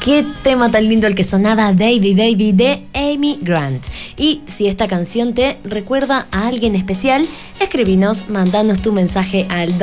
Qué tema tan lindo el que sonaba Baby Baby de Amy Grant. Y si esta canción te recuerda a alguien especial, escribinos, mandanos tu mensaje al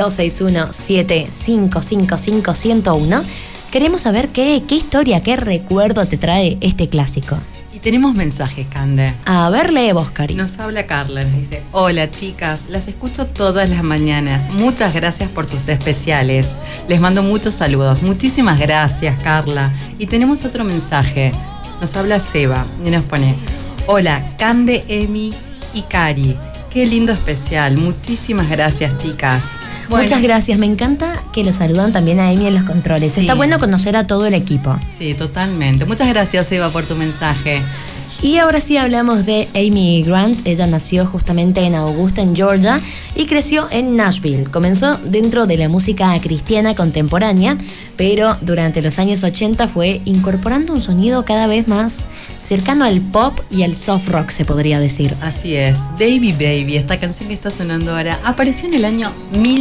261-7555-101. Queremos saber qué historia, qué recuerdo te trae este clásico. Y tenemos mensajes, Cande. A ver, lee vos, Cari. Nos habla Carla, nos dice: hola chicas, las escucho todas las mañanas. Muchas gracias por sus especiales. Les mando muchos saludos. Muchísimas gracias, Carla. Y tenemos otro mensaje. Nos habla Seba y nos pone: hola, Cande, Emi y Cari. Qué lindo especial. Muchísimas gracias, chicas. Bueno, muchas gracias. Me encanta que lo saludan también a Emi en los controles. Sí. Está bueno conocer a todo el equipo. Sí, totalmente. Muchas gracias, Eva, por tu mensaje. Y ahora sí hablamos de Amy Grant. Ella nació justamente en Augusta, en Georgia, y creció en Nashville. Comenzó dentro de la música cristiana contemporánea, pero durante los años 80 fue incorporando un sonido cada vez más cercano al pop y al soft rock, se podría decir. Así es. Baby Baby, esta canción que está sonando ahora, apareció en el año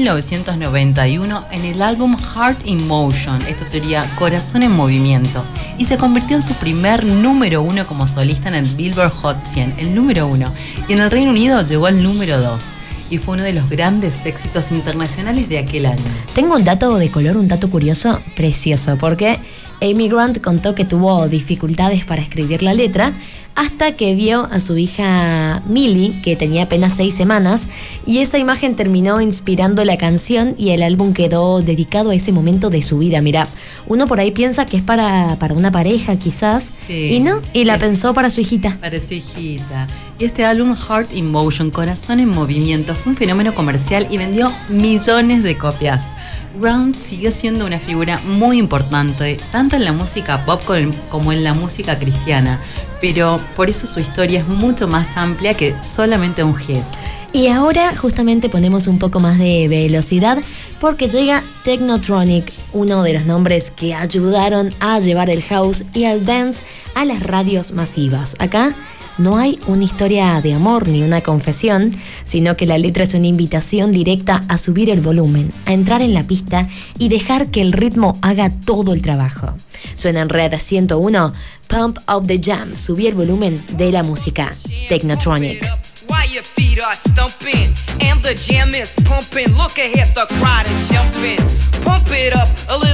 1991 en el álbum Heart in Motion. Esto sería Corazón en Movimiento. Y se convirtió en su primer número 1 como solista en el Billboard Hot 100, el número 1. Y en el Reino Unido llegó al número 2. Y fue uno de los grandes éxitos internacionales de aquel año. Tengo un dato de color, un dato curioso, precioso, porque Amy Grant contó que tuvo dificultades para escribir la letra hasta que vio a su hija Millie, que tenía apenas 6 semanas, y esa imagen terminó inspirando la canción y el álbum quedó dedicado a ese momento de su vida. Mirá, uno por ahí piensa que es para una pareja quizás, sí, y no, y la pensó para su hijita. Para su hijita. Y este álbum Heart in Motion, Corazón en Movimiento, fue un fenómeno comercial y vendió millones de copias. Grant siguió siendo una figura muy importante, tanto en la música pop como en la música cristiana, pero por eso su historia es mucho más amplia que solamente un hit. Y ahora justamente ponemos un poco más de velocidad porque llega Technotronic, uno de los nombres que ayudaron a llevar el house y el dance a las radios masivas. Acá no hay una historia de amor ni una confesión, sino que la letra es una invitación directa a subir el volumen, a entrar en la pista y dejar que el ritmo haga todo el trabajo. Suena en Red 101, Pump Up the Jam, subí el volumen de la música. Technotronic. While your feet are stumping and the jam is pumping, look ahead, the crowd is jumping. Pump it up a little.